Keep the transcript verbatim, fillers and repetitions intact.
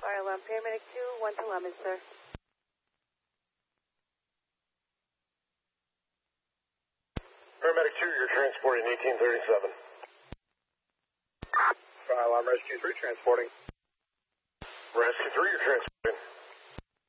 Fire alarm, paramedic two, one to Lemon, sir. Paramedic two, you're transporting eighteen thirty-seven. Fire alarm, rescue three, transporting. Rescue three, you're transporting.